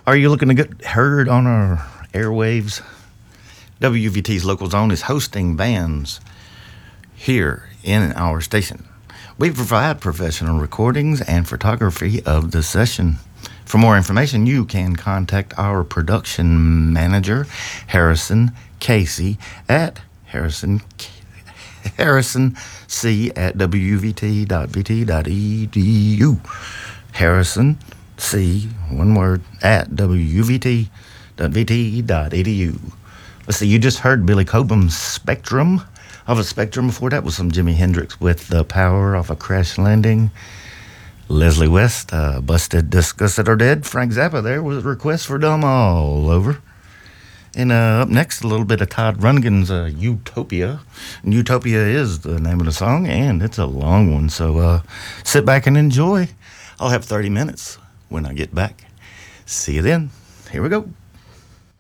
Are you looking to get heard on our airwaves? WVT's Local Zone is hosting bands here in our station. We provide professional recordings and photography of the session. For more information, you can contact our production manager, Harrison Casey, at Harrison C at wvt.vt.edu. Harrison C, one word, at wvt.vt.edu. Let's see, you just heard Billy Cobham's Spectrum. Of a Spectrum before that was some Jimi Hendrix with The Power of a Crash Landing. Leslie West, Busted, Disgusted, or Dead. Frank Zappa there with a request for Dumb All Over. And up next, a little bit of Todd Rundgren's Utopia. And Utopia is the name of the song, and it's a long one. So sit back and enjoy. I'll have 30 minutes when I get back. See you then. Here we go.